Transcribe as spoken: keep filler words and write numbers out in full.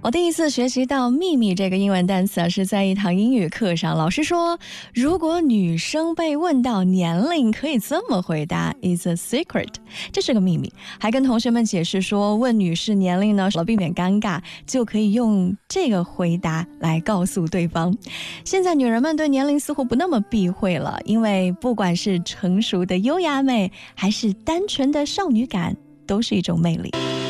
我第一次学习到秘密这个英文单词啊，是在一堂英语课上，老师说如果女生被问到年龄可以这么回答 is a secret， 这是个秘密，还跟同学们解释说问女士年龄呢，避免尴尬就可以用这个回答来告诉对方。现在女人们对年龄似乎不那么避讳了，因为不管是成熟的优雅美还是单纯的少女感，都是一种魅力。